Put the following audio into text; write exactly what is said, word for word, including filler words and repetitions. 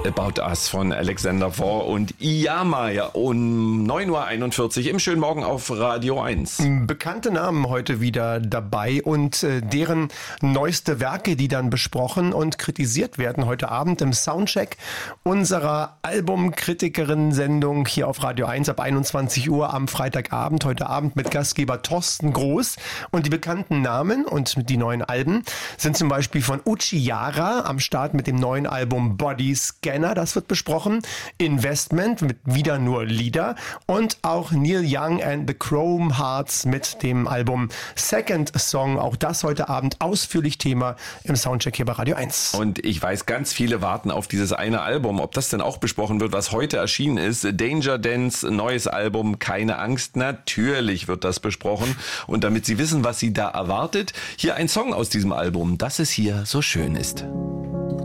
About Us von Alexander Four und Iyama, ja, um neun Uhr einundvierzig im schönen Morgen auf Radio eins. Bekannte Namen heute wieder dabei und äh, deren neueste Werke, die dann besprochen und kritisiert werden heute Abend im Soundcheck unserer Albumkritikerin-Sendung hier auf Radio eins ab einundzwanzig Uhr am Freitagabend. Heute Abend mit Gastgeber Thorsten Groß. Und die bekannten Namen und die neuen Alben sind zum Beispiel von Uchiara am Start mit dem neuen Album Body Scanner. Das wird besprochen. Investment mit wieder nur Lieder und auch Neil Young and the Chrome Hearts mit dem Album Second Song. Auch das heute Abend ausführlich Thema im Soundcheck hier bei Radio eins. Und ich weiß, ganz viele warten auf dieses eine Album. Ob das denn auch besprochen wird, was heute erschienen ist. Danger Dance, neues Album, keine Angst. Natürlich wird das besprochen. Und damit Sie wissen, was Sie da erwartet, hier ein Song aus diesem Album, dass es hier so schön ist.